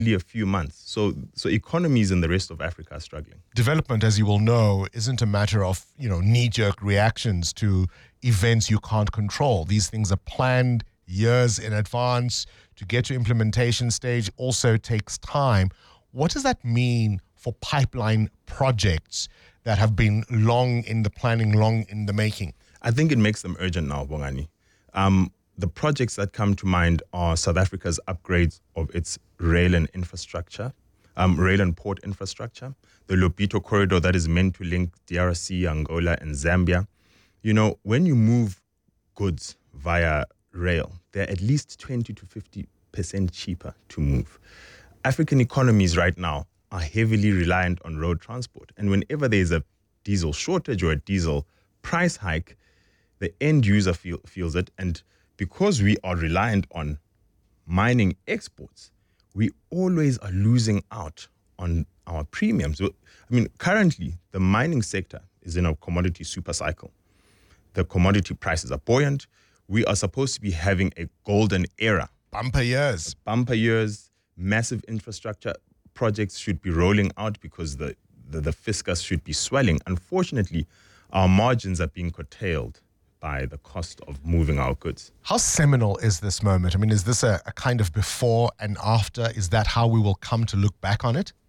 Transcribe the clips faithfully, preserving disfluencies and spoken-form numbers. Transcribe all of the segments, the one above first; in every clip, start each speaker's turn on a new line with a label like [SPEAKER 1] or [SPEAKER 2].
[SPEAKER 1] a few months. So, so economies in the rest of Africa are struggling.
[SPEAKER 2] Development, as you will know, isn't a matter of, you know, knee-jerk reactions to events you can't control. These things are planned years in advance. To get to implementation stage also takes time. What does that mean for pipeline projects that have been long in the planning, long in the making?
[SPEAKER 1] I think it makes them urgent now, Bongani. Um, the projects that come to mind are South Africa's upgrades of its rail and infrastructure, um, rail and port infrastructure, the Lobito corridor that is meant to link D R C, Angola, and Zambia. You know, when you move goods via rail, they're at least twenty to fifty percent cheaper to move. African economies right now are heavily reliant on road transport. And whenever there's a diesel shortage or a diesel price hike, the end user feel, feels it. And because we are reliant on mining exports, we always are losing out on our premiums. I mean, currently, the mining sector is in a commodity super cycle. The commodity prices are buoyant. We are supposed to be having a golden era.
[SPEAKER 2] Bumper years.
[SPEAKER 1] Bumper years, massive infrastructure projects should be rolling out because the, the, the fiscus should be swelling. Unfortunately, our margins are being curtailed by the cost of moving our goods.
[SPEAKER 2] How seminal is this moment? I mean, is this a, a kind of before and after? Is that how we will come to look back on it?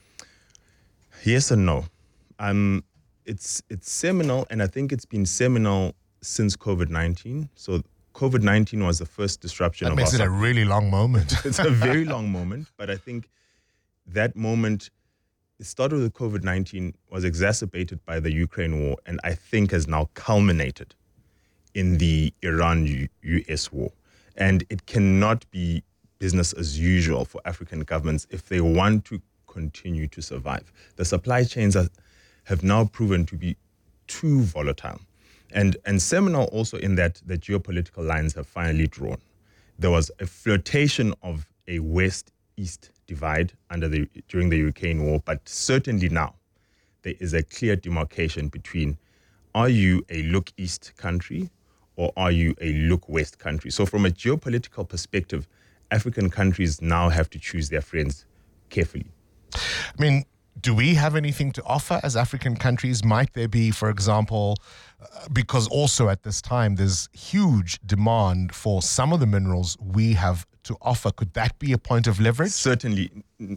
[SPEAKER 1] Yes and no. Um, it's it's seminal, and I think it's been seminal since COVID nineteen. So COVID nineteen was the first disruption.
[SPEAKER 2] That
[SPEAKER 1] of
[SPEAKER 2] makes
[SPEAKER 1] our
[SPEAKER 2] it a really long moment.
[SPEAKER 1] It's a very long moment, but I think that moment, it started with COVID nineteen, was exacerbated by the Ukraine war, and I think has now culminated in the Iran U S war. And it cannot be business as usual for African governments if they want to continue to survive. The supply chains are, have now proven to be too volatile. And, and seminal also in that the geopolitical lines have finally drawn. There was a flirtation of a West-East divide under the during the Ukraine war, but certainly now there is a clear demarcation between, are you a look east country or are you a look west country? So from a geopolitical perspective, African countries now have to choose their friends carefully.
[SPEAKER 2] I mean, do we have anything to offer as African countries? Might there be, for example, uh, because also at this time there's huge demand for some of the minerals we have to offer. Could that be a point of leverage?
[SPEAKER 1] Certainly.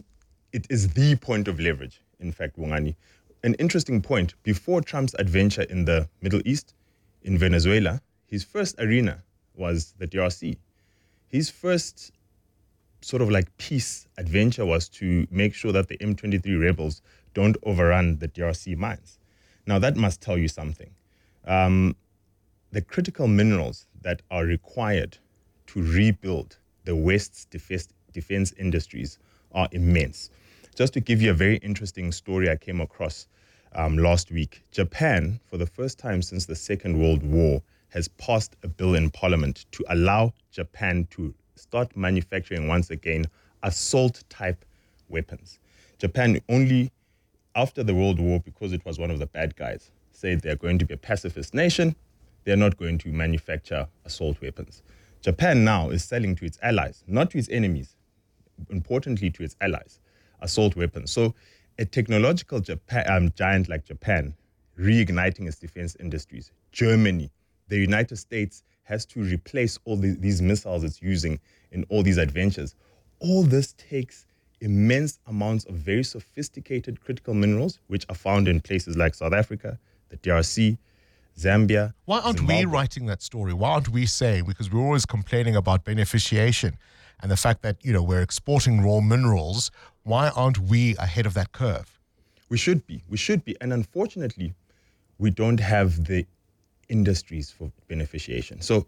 [SPEAKER 1] It is the point of leverage, in fact, Wongani. An interesting point, before Trump's adventure in the Middle East, in Venezuela, his first arena was the D R C. His first sort of like peace adventure was to make sure that the M twenty-three rebels don't overrun the D R C mines. Now, that must tell you something. Um, the critical minerals that are required to rebuild the West's defense, defense industries are immense. Just to give you a very interesting story I came across um, last week, Japan, for the first time since the Second World War, has passed a bill in Parliament to allow Japan to start manufacturing once again assault-type weapons. Japan only, after the World War, because it was one of the bad guys, said they're going to be a pacifist nation, they're not going to manufacture assault weapons. Japan now is selling to its allies, not to its enemies, importantly to its allies, assault weapons. So a technological Japan, um, giant like Japan, reigniting its defense industries, Germany, the United States has to replace all the, these missiles it's using in all these adventures. All this takes immense amounts of very sophisticated critical minerals, which are found in places like South Africa, the D R C, Zambia.
[SPEAKER 2] Why aren't
[SPEAKER 1] Zimbabwe.
[SPEAKER 2] we writing that story? Why aren't we saying, because we're always complaining about beneficiation and the fact that, you know, we're exporting raw minerals, why aren't we ahead of that curve?
[SPEAKER 1] We should be. We should be. And unfortunately, we don't have the industries for beneficiation. So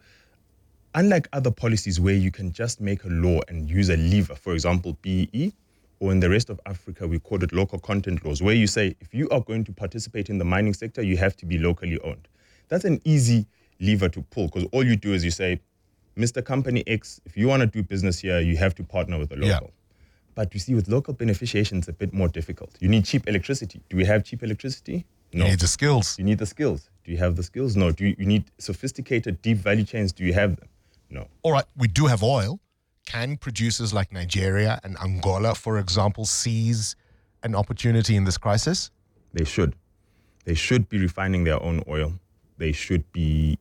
[SPEAKER 1] unlike other policies where you can just make a law and use a lever, for example, B E E, or in the rest of Africa, we call it local content laws, where you say, if you are going to participate in the mining sector, you have to be locally owned. That's an easy lever to pull, because all you do is you say, Mister Company X, if you want to do business here, you have to partner with a local. Yeah. But you see, with local beneficiation, it's a bit more difficult. You need cheap electricity. Do we have cheap electricity? No.
[SPEAKER 2] You need the skills.
[SPEAKER 1] You need the skills. Do you have the skills? No. Do you, you need sophisticated, deep value chains? Do you have them? No.
[SPEAKER 2] All right, we do have oil. can producers like Nigeria and Angola, for example, seize an opportunity in this crisis?
[SPEAKER 1] They should. They should be refining their own oil. They should be,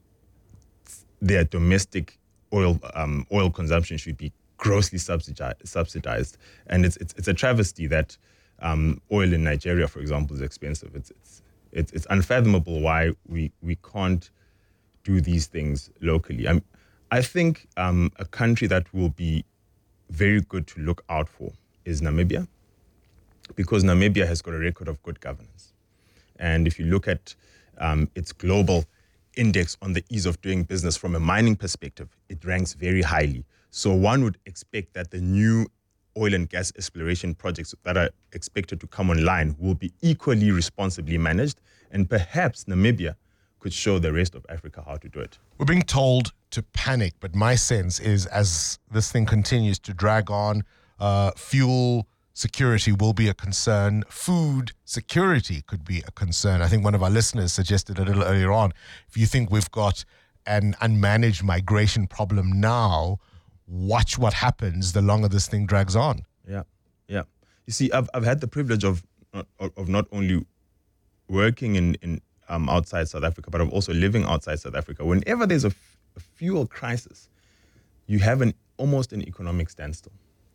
[SPEAKER 1] their domestic oil um, oil consumption should be grossly subsidized. subsidized. And it's, it's it's a travesty that um, oil in Nigeria, for example, is expensive. It's it's it's, it's unfathomable why we, we can't do these things locally. I'm, I think um, a country that will be very good to look out for is Namibia, because Namibia has got a record of good governance. And if you look at um, its global index on the ease of doing business from a mining perspective, it ranks very highly. So one would expect that the new oil and gas exploration projects that are expected to come online will be equally responsibly managed, and perhaps Namibia could show the rest of Africa how to do it.
[SPEAKER 2] We're being told to panic, but my sense is as this thing continues to drag on, uh, fuel security will be a concern. Food security could be a concern. I think one of our listeners suggested a little earlier on, if you think we've got an unmanaged migration problem now, watch what happens the longer this thing drags on.
[SPEAKER 1] Yeah, yeah. You see, I've I've had the privilege of of, of not only working in, in um, outside South Africa, but of also living outside South Africa. Whenever there's a, f- a fuel crisis, you have an almost an economic standstill.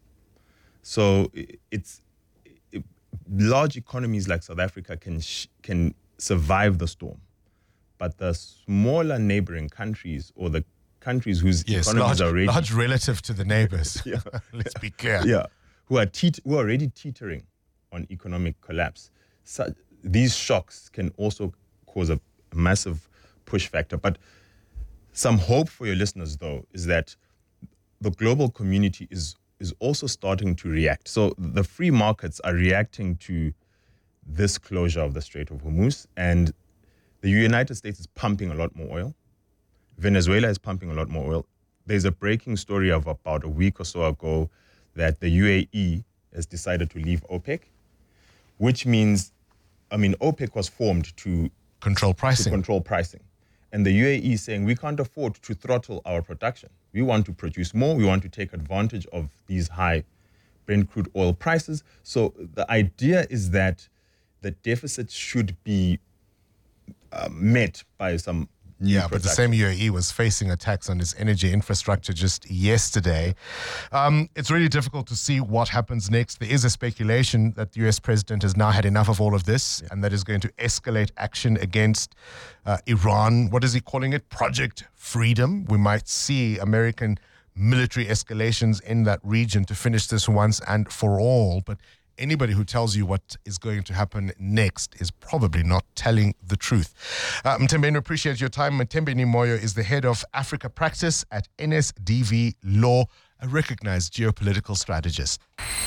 [SPEAKER 1] So it's it, large economies like South Africa can sh- can survive the storm, but the smaller neighboring countries or the countries whose
[SPEAKER 2] yes,
[SPEAKER 1] economies
[SPEAKER 2] large,
[SPEAKER 1] are already
[SPEAKER 2] large relative to the neighbors.
[SPEAKER 1] yeah.
[SPEAKER 2] Let's be clear.
[SPEAKER 1] Yeah, who are teet- who are already teetering on economic collapse. So these shocks can also cause a massive push factor. But some hope for your listeners, though, is that the global community is is also starting to react. So the free markets are reacting to this closure of the Strait of Hormuz, and the United States is pumping a lot more oil. Venezuela is pumping a lot more oil. There's a breaking story of about a week or so ago that the U A E has decided to leave OPEC, which means, I mean, OPEC was formed to
[SPEAKER 2] control pricing.
[SPEAKER 1] To control pricing. And the U A E is saying we can't afford to throttle our production. We want to produce more. We want to take advantage of these high Brent crude oil prices. So the idea is that the deficit should be uh, met by some new
[SPEAKER 2] Yeah, but the same U A E was facing attacks on its energy infrastructure just yesterday. Um, it's really difficult to see what happens next. There is a speculation that the U S president has now had enough of all of this, yeah, and that is going to escalate action against uh, Iran. What is he calling it? Project Freedom. We might see American military escalations in that region to finish this once and for all. But anybody who tells you what is going to happen next is probably not telling the truth. Uh, Mthembeni, appreciate your time. Mthembeni Moyo is the head of Africa Practice at N S D V Law, a recognized geopolitical strategist.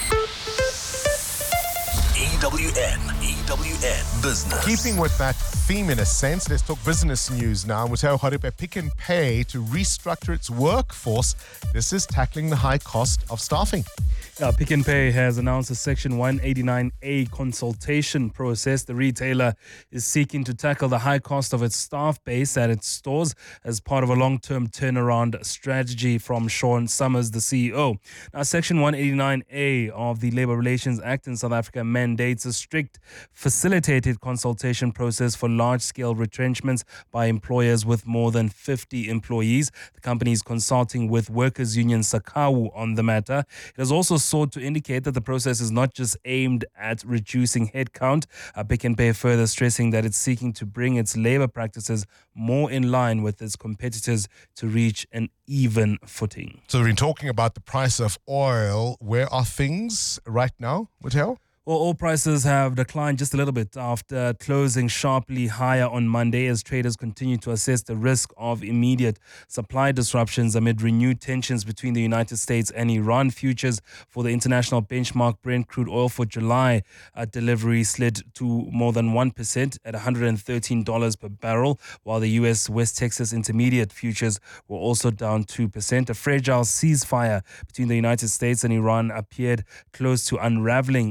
[SPEAKER 3] E W N, E W N Business.
[SPEAKER 2] Keeping with that theme in a sense, let's talk business news now. Muteo Haripe, Pick n Pay to restructure its workforce. This is tackling the high cost of staffing.
[SPEAKER 4] Yeah, Pick n Pay has announced a Section one eighty-nine A consultation process. The retailer is seeking to tackle the high cost of its staff base at its stores as part of a long-term turnaround strategy from Sean Summers, the C E O. Now, Section one eighty-nine A of the Labour Relations Act in South Africa mandates a strict facilitated consultation process for large-scale retrenchments by employers with more than fifty employees. The company is consulting with Workers' Union Sakawu on the matter. It has also sought to indicate that the process is not just aimed at reducing headcount. Uh, Pick n Pay further stressing that it's seeking to bring its labor practices more in line with its competitors to reach an even footing.
[SPEAKER 2] So we've been talking about the price of oil. Where are things right now, Muteo?
[SPEAKER 4] Well, oil prices have declined just a little bit after closing sharply higher on Monday as traders continue to assess the risk of immediate supply disruptions amid renewed tensions between the United States and Iran. Futures for the international benchmark Brent crude oil for July uh, delivery slid to more than one percent at one hundred thirteen dollars per barrel, while the U S West Texas Intermediate futures were also down two percent. A fragile ceasefire between the United States and Iran appeared close to unraveling on Monday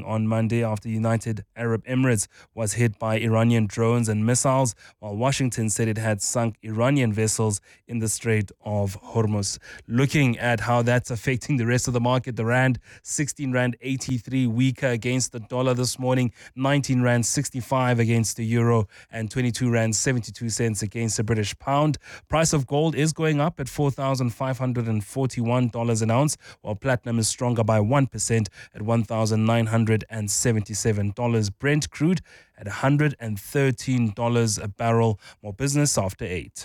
[SPEAKER 4] day after United Arab Emirates was hit by Iranian drones and missiles, while Washington said it had sunk Iranian vessels in the Strait of Hormuz. Looking at how that's affecting the rest of the market, the Rand, sixteen Rand eighty-three weaker against the dollar this morning, nineteen Rand sixty-five against the euro, and twenty-two Rand seventy-two cents against the British pound. Price of gold is going up at four thousand five hundred forty-one dollars an ounce, while platinum is stronger by one percent at one thousand nine hundred seventy-seven dollars. Brent crude at one hundred thirteen dollars a barrel. More business after eight.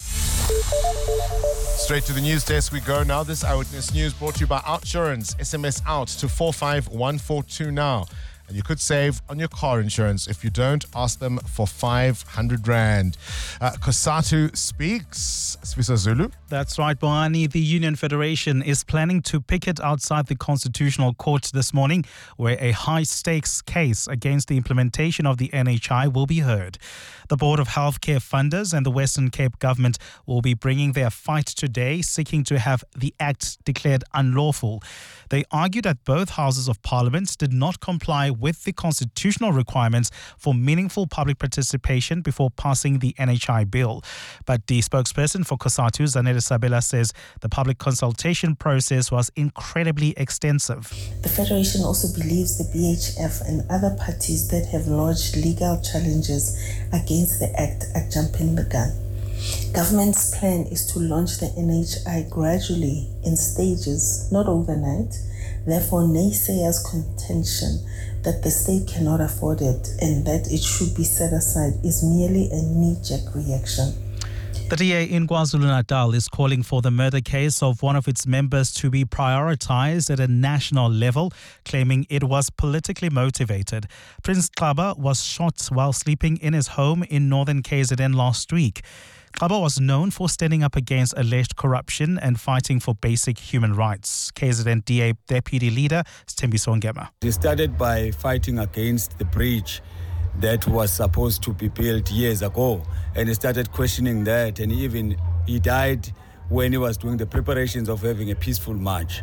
[SPEAKER 2] Straight to the news desk we go now. This Eyewitness News brought to you by Outsurance. S M S out to four five one four two now. And you could save on your car insurance. If you don't, ask them for five hundred rand. Uh, COSATU speaks. Sviso Zulu.
[SPEAKER 5] That's right, Bohani. The Union Federation is planning to picket outside the Constitutional Court this morning, where a high-stakes case against the implementation of the N H I will be heard. The Board of Healthcare Funders and the Western Cape government will be bringing their fight today, seeking to have the Act declared unlawful. They argued that both houses of parliament did not comply with the constitutional requirements for meaningful public participation before passing the N H I bill. But the spokesperson for COSATU, Zanele Sabela, says the public consultation process was incredibly extensive.
[SPEAKER 6] The Federation also believes the B H F and other parties that have lodged legal challenges against the Act are jumping the gun. Government's plan is to launch the N H I gradually in stages, not overnight. Therefore, naysayers' contention that the state cannot afford it and that it should be set aside is merely a knee-jerk reaction.
[SPEAKER 5] The D A in KwaZulu-Natal is calling for the murder case of one of its members to be prioritized at a national level, claiming it was politically motivated. Prince Xaba was shot while sleeping in his home in northern K Z N last week. Xaba was known for standing up against alleged corruption and fighting for basic human rights. K Z N D A Deputy Leader Sthembiso Ngema.
[SPEAKER 7] He started by fighting against the bridge that was supposed to be built years ago, and he started questioning that, and even he died when he was doing the preparations of having a peaceful march.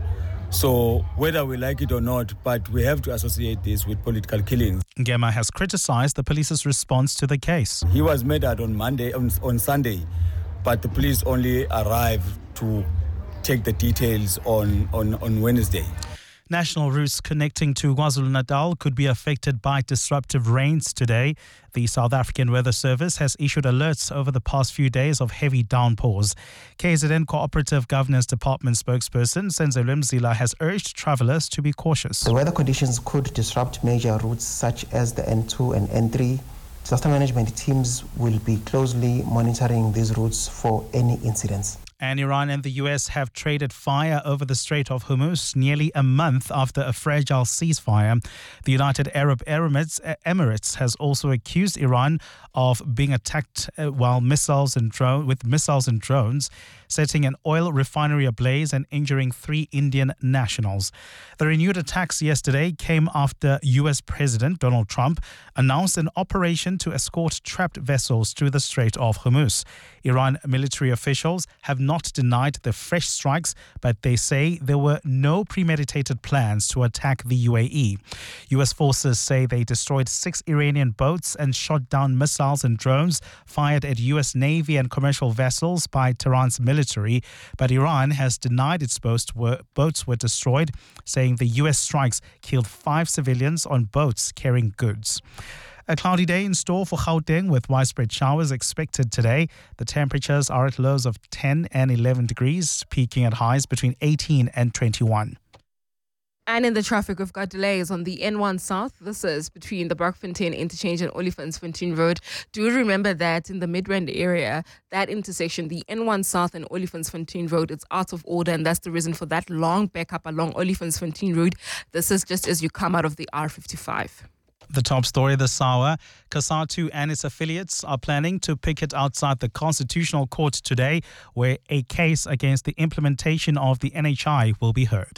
[SPEAKER 7] So whether we like it or not, but we have to associate this with political killings.
[SPEAKER 5] Ngema has criticized the police's response to the case.
[SPEAKER 7] He was murdered on Monday, on, on Sunday, but the police only arrived to take the details on, on, on Wednesday.
[SPEAKER 5] National routes connecting to KwaZulu-Natal could be affected by disruptive rains today. The South African Weather Service has issued alerts over the past few days of heavy downpours. K Z N Cooperative Governance Department spokesperson Senzelwe Mzila has urged travellers to be cautious.
[SPEAKER 8] The weather conditions could disrupt major routes such as the N two and N three. Disaster management teams will be closely monitoring these routes for any incidents.
[SPEAKER 5] And Iran and the U S have traded fire over the Strait of Hormuz nearly a month after a fragile ceasefire. The United Arab Emirates, Emirates has also accused Iran of being attacked while missiles and drone, with missiles and drones, setting an oil refinery ablaze and injuring three Indian nationals. The renewed attacks yesterday came after U S President Donald Trump announced an operation to escort trapped vessels through the Strait of Hormuz. Iran military officials have not denied the fresh strikes, but they say there were no premeditated plans to attack the U A E. U S forces say they destroyed six Iranian boats and shot down missiles and drones fired at U S Navy and commercial vessels by Tehran's military, but Iran has denied its boats were, boats were destroyed, saying the U S strikes killed five civilians on boats carrying goods. A cloudy day in store for Gauteng with widespread showers expected today. The temperatures are at lows of ten and eleven degrees, peaking at highs between eighteen and twenty-one.
[SPEAKER 9] And in the traffic, we've got delays on the N one South. This is between the Brockfontein interchange and Olifantsfontein Road. Do remember that in the Midrand area, that intersection, the N one South and Olifantsfontein Road, it's out of order, and that's the reason for that long backup along Olifantsfontein Road. This is just as you come out of the R fifty-five.
[SPEAKER 5] The top story this hour, COSATU and its affiliates are planning to picket outside the Constitutional Court today, where a case against the implementation of the N H I will be heard.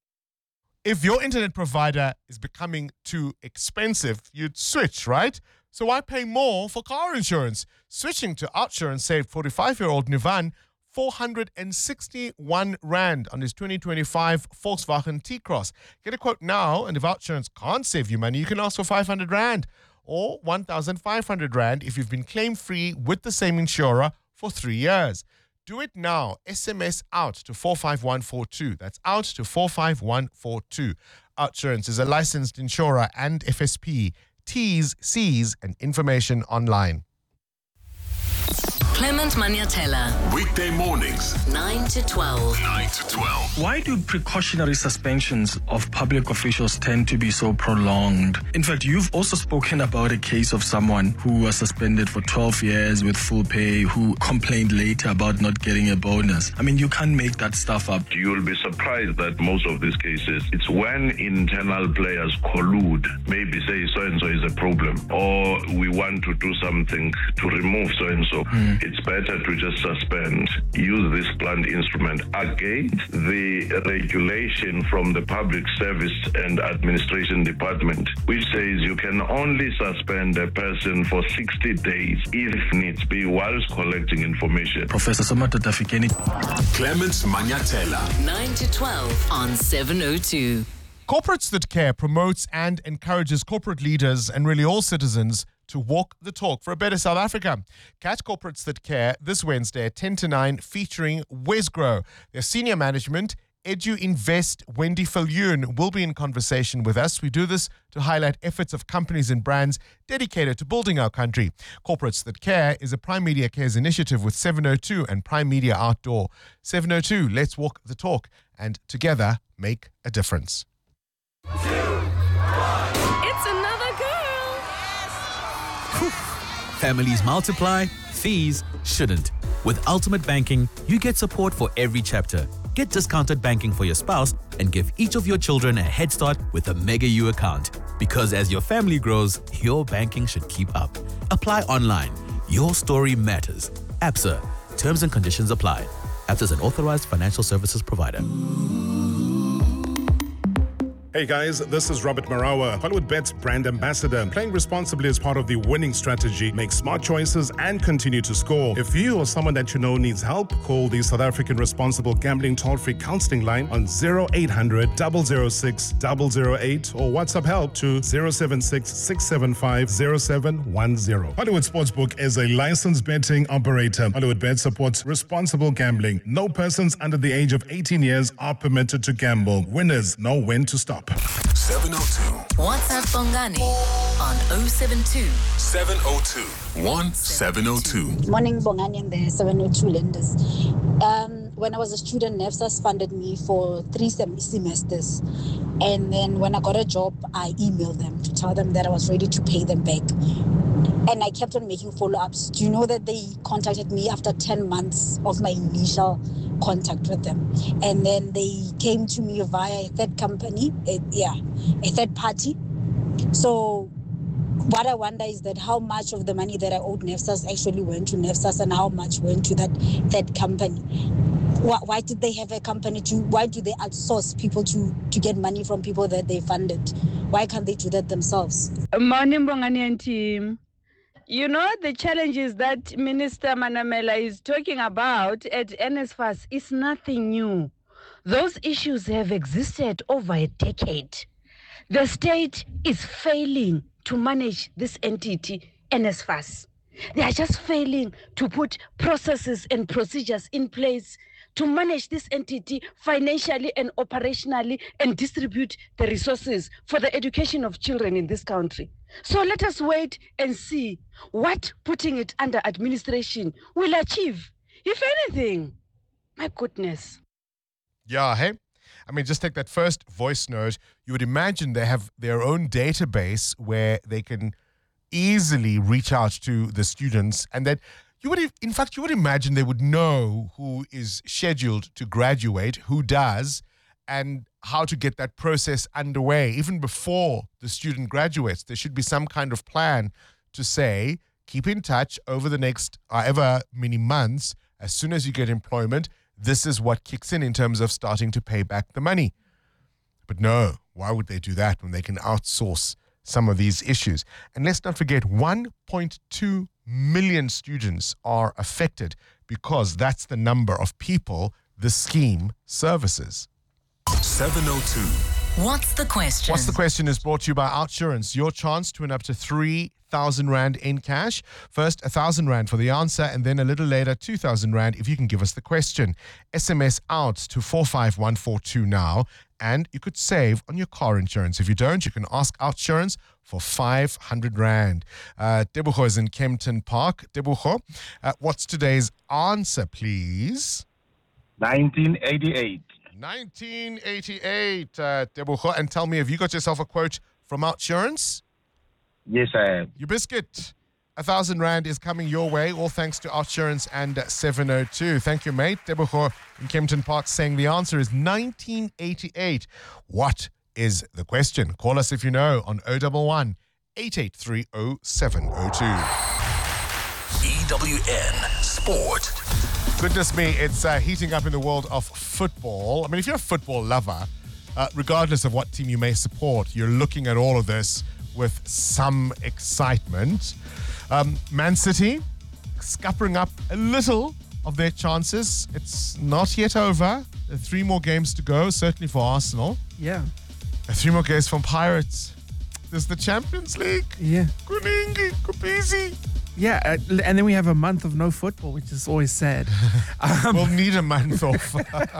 [SPEAKER 2] If your internet provider is becoming too expensive, you'd switch, right? So why pay more for car insurance? Switching to Outsurance saved forty-five-year-old Nivan four hundred sixty-one rand on his twenty twenty-five Volkswagen T-Cross. Get a quote now, and if OUTsurance can't save you money, you can ask for five hundred rand or one thousand five hundred rand if you've been claim-free with the same insurer for three years. Do it now. S M S out to four five one four two. That's out to four five one four two. OUTsurance is a licensed insurer and F S P. T's, C's, and information online.
[SPEAKER 10] Clement Maniatella.
[SPEAKER 3] Weekday mornings,
[SPEAKER 10] nine to twelve.
[SPEAKER 3] nine to twelve.
[SPEAKER 11] Why do precautionary suspensions of public officials tend to be so prolonged? In fact, you've also spoken about a case of someone who was suspended for twelve years with full pay, who complained later about not getting a bonus. I mean, you can't make that stuff up.
[SPEAKER 12] You'll be surprised that most of these cases, it's when internal players collude, maybe say so-and-so is a problem, or we want to do something to remove so-and-so. Mm. It's better to just suspend, use this blunt instrument against the regulation from the Public Service and Administration Department, which says you can only suspend a person for sixty days if needs be whilst collecting information.
[SPEAKER 11] Professor Somato Tafikeni.
[SPEAKER 3] Clement Maniatella.
[SPEAKER 10] nine to twelve on seven oh two.
[SPEAKER 2] Corporates That Care promotes and encourages corporate leaders and really all citizens to walk the talk for a better South Africa. Catch Corporates That Care this Wednesday at ten to nine, featuring Wesgrow. Their senior management, Edu Invest, Wendy Viljoen, will be in conversation with us. We do this to highlight efforts of companies and brands dedicated to building our country. Corporates That Care is a Prime Media Cares initiative with seven oh two and Prime Media Outdoor. seven oh two, let's walk the talk and together make a difference.
[SPEAKER 10] It's another girl.
[SPEAKER 13] Families multiply, fees shouldn't. With Ultimate Banking, you get support for every chapter. Get discounted banking for your spouse and give each of your children a head start with a Mega U account. Because as your family grows, your banking should keep up. Apply online. Your story matters. ABSA. Terms and conditions apply. ABSA is an authorized financial services provider.
[SPEAKER 14] Hey guys, this is Robert Marawa, HollywoodBet's brand ambassador. Playing responsibly is part of the winning strategy. Make smart choices and continue to score. If you or someone that you know needs help, call the South African Responsible Gambling Toll-Free Counseling Line on zero eight hundred, zero zero six, zero zero eight or WhatsApp help to zero seven six, six seven five, zero seven one zero. Hollywood Sportsbook is a licensed betting operator. HollywoodBet supports responsible gambling. No persons under the age of eighteen years are permitted to gamble. Winners know when to stop.
[SPEAKER 3] seven oh two.
[SPEAKER 10] WhatsApp Bongani on oh seven two.
[SPEAKER 3] seven oh two. one seven oh two.
[SPEAKER 15] Morning Bongani and the seven oh two lenders. Um, when I was a student, NEFSAS funded me for three sem- semesters. And then when I got a job, I emailed them to tell them that I was ready to pay them back. And I kept on making follow-ups. Do you know that they contacted me after ten months of my initial contact with them? And then they came to me via a third company, a, yeah, a third party. So what I wonder is that how much of the money that I owed NEFSAS actually went to NEFSAS and how much went to that third company. Why, why did they have a company to, why do they outsource people to, to get money from people that they funded? Why can't they do that themselves?
[SPEAKER 16] Morning, Bongani and team. You know, the challenges that Minister Manamela is talking about at NSFAS is nothing new. Those issues have existed over a decade. The state is failing to manage this entity, NSFAS. They are just failing to put processes and procedures in place to manage this entity financially and operationally and distribute the resources for the education of children in this country. So let us wait and see what putting it under administration will achieve. If anything, my goodness.
[SPEAKER 2] Yeah, hey? I mean, just take that first voice note. You would imagine they have their own database where they can easily reach out to the students, and that you would, in fact, you would imagine they would know who is scheduled to graduate, who does, and how to get that process underway. Even before the student graduates, there should be some kind of plan to say, keep in touch over the next however many months. As soon as you get employment, this is what kicks in in terms of starting to pay back the money. But no, why would they do that when they can outsource some of these issues? And let's not forget, one point two million students are affected. because that's the number of people the scheme services.
[SPEAKER 3] seven oh two.
[SPEAKER 10] What's the question?
[SPEAKER 2] What's the question is brought to you by Outsurance. Your chance to win up to three thousand rand in cash. First, one thousand rand for the answer, and then a little later, two thousand rand if you can give us the question. S M S out to four five one four two now, and you could save on your car insurance. If you don't, you can ask Outsurance for five hundred rand. Uh, Debucho is in Kempton Park. Debucho, uh, what's today's answer, please?
[SPEAKER 17] nineteen eighty-eight.
[SPEAKER 2] nineteen eighty-eight, uh, Debucho. And tell me, have you got yourself a quote from Outsurance?
[SPEAKER 17] Yes, I have.
[SPEAKER 2] Your biscuit. A thousand rand is coming your way, all thanks to Outsurance and seven oh two. Thank you, mate. Debucho in Kempton Park saying the answer is nineteen eighty-eight. What is the question? Call us if you know on oh one one, eight eight three, oh seven oh two.
[SPEAKER 3] E W N Sport.
[SPEAKER 2] Goodness me, it's uh, heating up in the world of football. I mean, if you're a football lover, uh, regardless of what team you may support, you're looking at all of this with some excitement. Um, Man City scuppering up a little of their chances. It's not yet over. There are three more games to go, certainly for Arsenal.
[SPEAKER 18] Yeah.
[SPEAKER 2] There are three more games from Pirates. There's the Champions League.
[SPEAKER 18] Yeah.
[SPEAKER 2] Kuningi, Kupisi.
[SPEAKER 18] Yeah, uh, and then we have a month of no football, which is always sad.
[SPEAKER 2] Um, we'll need a month off.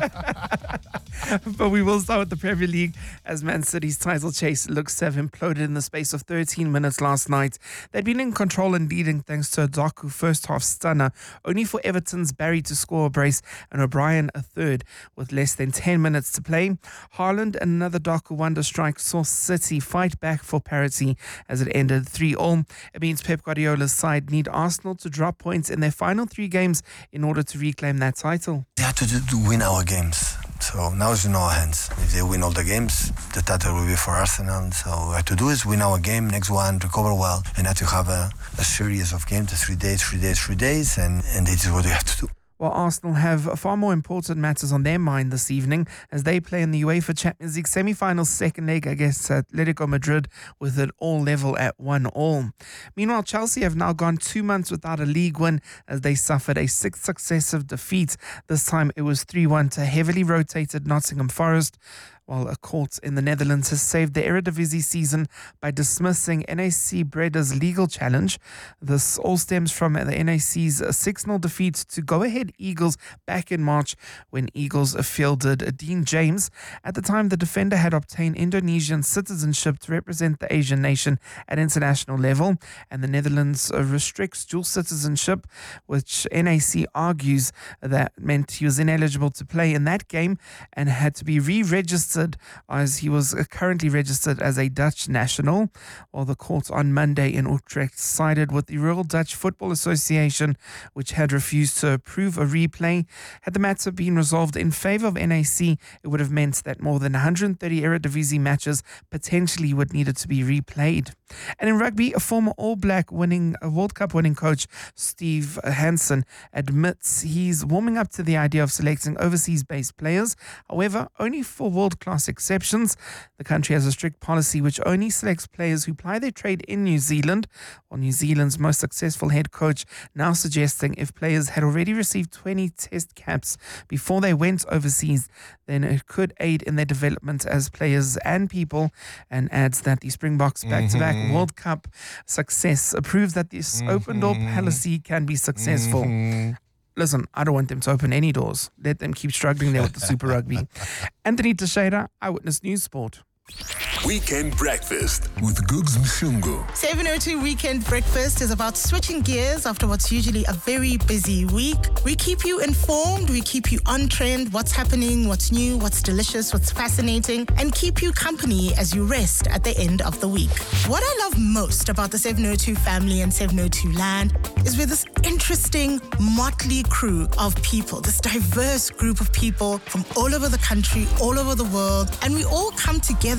[SPEAKER 18] But we will start with the Premier League as Man City's title chase looks to have imploded in the space of thirteen minutes last night. They'd been in control and leading thanks to a Doku first half stunner, only for Everton's Barry to score a brace and O'Brien a third with less than ten minutes to play. Haaland and another Doku wonder strike saw City fight back for parity as it ended three all. It means Pep Guardiola's side need Arsenal to drop points in their final three games in order to reclaim that title.
[SPEAKER 19] They have to, do, to win our games. So now it's in our hands. If they win all the games, the title will be for Arsenal. So what we have to do is win our game, next one, recover well, and have to have a, a series of games, three days, three days, three days, and, and this is what we have to do.
[SPEAKER 18] While Arsenal have far more important matters on their mind this evening as they play in the UEFA Champions League semi-finals second leg against Atletico Madrid with it all level at one all. Meanwhile, Chelsea have now gone two months without a league win as they suffered a sixth successive defeat. This time it was three one to heavily rotated Nottingham Forest, while a court in the Netherlands has saved the Eredivisie season by dismissing N A C Breda's legal challenge. This all stems from the N A C's six nil defeat to go-ahead Eagles back in March when Eagles fielded Dean James. At the time, the defender had obtained Indonesian citizenship to represent the Asian nation at international level, and the Netherlands restricts dual citizenship, which N A C argues that meant he was ineligible to play in that game and had to be re-registered as he was currently registered as a Dutch national. While the court on Monday in Utrecht sided with the Royal Dutch Football Association, which had refused to approve a replay. Had the matter been resolved in favour of N A C, it would have meant that more than one hundred thirty Eredivisie matches potentially would need to be replayed. And in rugby, a former All Black winning a World Cup winning coach, Steve Hansen, admits he's warming up to the idea of selecting overseas-based players. However, only for world-class exceptions. The country has a strict policy which only selects players who ply their trade in New Zealand, while New Zealand's most successful head coach now suggesting if players had already received twenty test caps before they went overseas, then it could aid in their development as players and people, and adds that the Springboks back-to-back
[SPEAKER 2] Mm-hmm.
[SPEAKER 18] World Cup success proves that this mm-hmm. open door policy can be successful. Mm-hmm. Listen, I don't want them to open any doors. Let them keep struggling there with the Super Rugby. Anthony Teixeira, Eyewitness News Sport.
[SPEAKER 3] Weekend Breakfast with Googs Mshungu.
[SPEAKER 20] seven oh two Weekend Breakfast is about switching gears after what's usually a very busy week. We keep you informed, we keep you on trend, what's happening, what's new, what's delicious, what's fascinating, and keep you company as you rest at the end of the week. What I love most about the seven oh two family and seven oh two land is we're this interesting motley crew of people, this diverse group of people from all over the country, all over the world, and we all come together and it makes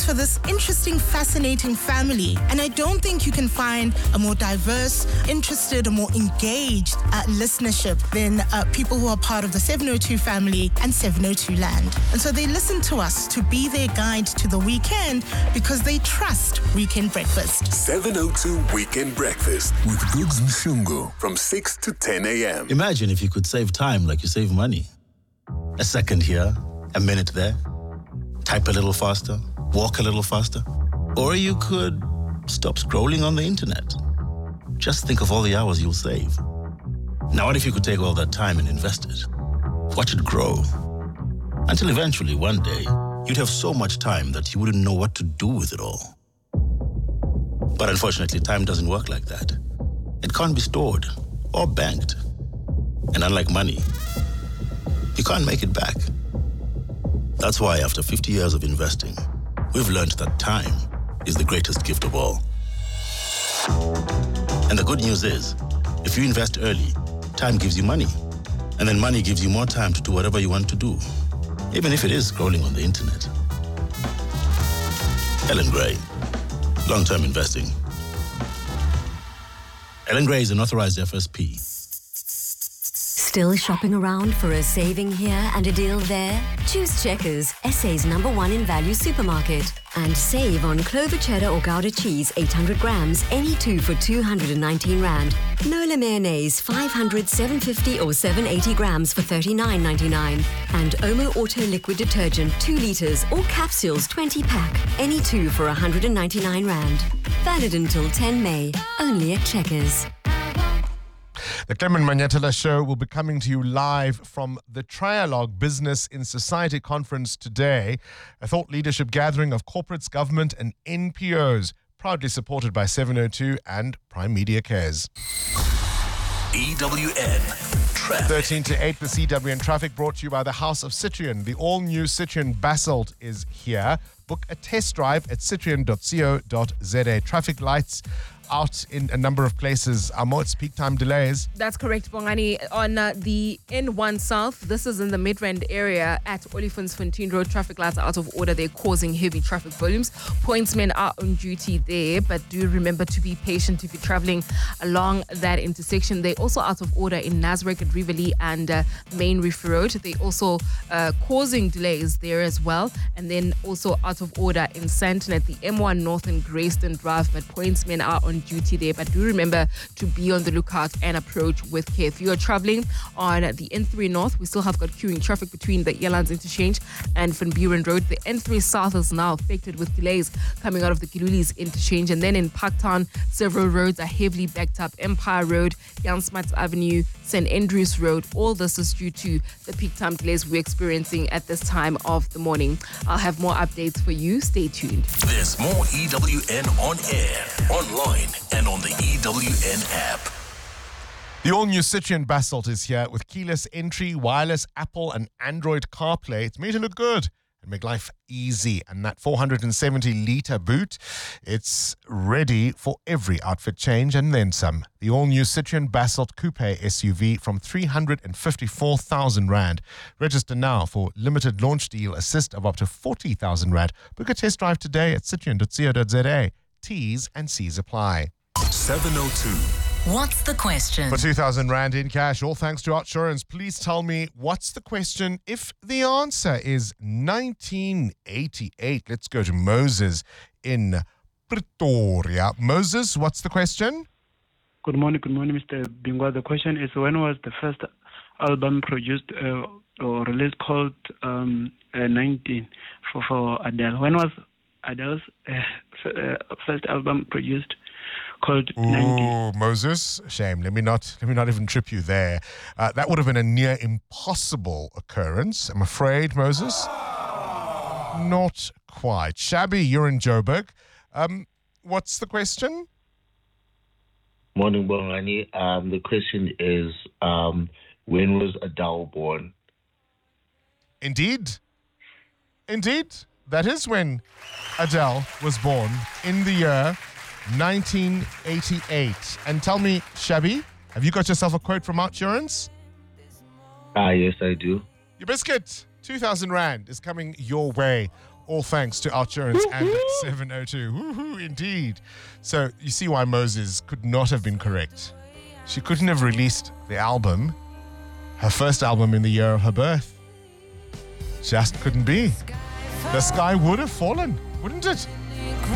[SPEAKER 20] works for this interesting, fascinating family. And I don't think you can find a more diverse, interested, or more engaged uh, listenership than uh, people who are part of the seven oh two family and seven oh two land. And so they listen to us to be their guide to the weekend because they trust Weekend Breakfast.
[SPEAKER 21] seven oh two Weekend Breakfast with Googs Mshungu from six to ten a.m.
[SPEAKER 22] Imagine if you could save time like you save money. A second here, a minute there. Type a little faster, walk a little faster. Or you could stop scrolling on the internet. Just think of all the hours you'll save. Now what if you could take all that time and invest it? Watch it grow. Until eventually, one day, you'd have so much time that you wouldn't know what to do with it all. But unfortunately, time doesn't work like that. It can't be stored or banked. And unlike money, you can't make it back. That's why after fifty years of investing, we've learned that time is the greatest gift of all. And the good news is, if you invest early, time gives you money. And then money gives you more time to do whatever you want to do, even if it is scrolling on the internet. Ellen Gray, long-term investing. Ellen Gray is an authorized F S P.
[SPEAKER 23] Still shopping around for a saving here and a deal there? Choose Checkers, S A's number one in value supermarket. And save on Clover Cheddar or Gouda cheese, eight hundred grams, any two for two hundred nineteen rand. Nola mayonnaise, five hundred, seven fifty or seven eighty grams for thirty-nine ninety-nine. And Omo Auto liquid detergent, two litres or capsules, twenty pack, any two for one hundred ninety-nine rand. Valid until ten May, only at Checkers.
[SPEAKER 2] The Clement Manyetela Show will be coming to you live from the Trialogue Business in Society Conference today, a thought leadership gathering of corporates, government and N P Os, proudly supported by seven oh two and Prime Media Cares.
[SPEAKER 3] E W N Traffic.
[SPEAKER 2] thirteen to eight, the C W N Traffic brought to you by the House of Citroen. The all-new Citroen Basalt is here. Book a test drive at citroen dot co dot za. Traffic lights out in a number of places. Amo, it's peak time delays.
[SPEAKER 9] That's correct, Bongani. On uh, the N one South, this is in the Midrand area at Olifantsfontein Road. Traffic lights are out of order. They're causing heavy traffic volumes. Pointsmen are on duty there, but do remember to be patient if you're traveling along that intersection. They're also out of order in Nasrec at Rivoli and uh, Main Reef Road. They're also uh, causing delays there as well. And then also out of order in Sandton at the M one North and Greyston Drive, but pointsmen are on duty there. But do remember to be on the lookout and approach with care. If you are traveling on the N three North, we still have got queuing traffic between the Airlines Interchange and Van Buren Road. The N three South is now affected with delays coming out of the Gilulis Interchange. And then in Parktown, several roads are heavily backed up. Empire Road, Jan Smuts Avenue, Saint Andrews Road. All this is due to the peak time delays we're experiencing at this time of the morning. I'll have more updates for you. Stay tuned.
[SPEAKER 3] There's more E W N on air, online, and on the E W N app.
[SPEAKER 2] The all-new Citroen Basalt is here with keyless entry, wireless Apple and Android CarPlay. It's made to look good and make life easy. And that four hundred seventy litre boot, it's ready for every outfit change and then some. The all-new Citroen Basalt Coupe S U V from three hundred fifty-four thousand rand. Register now for limited launch deal assist of up to forty thousand rand. Book a test drive today at citroen dot co dot za. T's and C's apply.
[SPEAKER 3] seven oh two.
[SPEAKER 10] What's the question?
[SPEAKER 2] For two thousand rand in cash, all thanks to Outsurance. Please tell me, what's the question? If the answer is nineteen eighty-eight, let's go to Moses in Pretoria. Moses, what's the question?
[SPEAKER 24] Good morning, good morning, Mister Bingwa. The question is, when was the first album produced uh, or released called um, uh, nineteen for, for Adele? When was Adele's uh, f- uh, first album produced called nineteen?
[SPEAKER 2] Ooh, Moses, shame. Let me not let me not even trip you there. Uh, that would have been a near impossible occurrence, I'm afraid, Moses. Not quite. Shabby, you're in Joburg. Um, what's the question?
[SPEAKER 25] Morning, Bongani. Um, the question is, um, when was Adele born?
[SPEAKER 2] Indeed. Indeed. That is when Adele was born, in the year nineteen eighty-eight. And tell me, Shabby, have you got yourself a quote from Outsurance?
[SPEAKER 25] Ah, yes, I do.
[SPEAKER 2] Your biscuit, two thousand rand, is coming your way. All thanks to Outsurance and seven oh two. Woohoo, indeed. So you see why Moses could not have been correct. She couldn't have released the album, her first album in the year of her birth. Just couldn't be. The sky would have fallen, wouldn't it?